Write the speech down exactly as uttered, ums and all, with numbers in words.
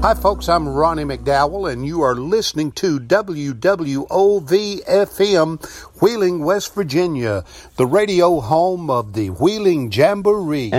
Hi, folks. I'm Ronnie McDowell, and you are listening to W W O V F M, Wheeling, West Virginia, the radio home of the Wheeling Jamboree.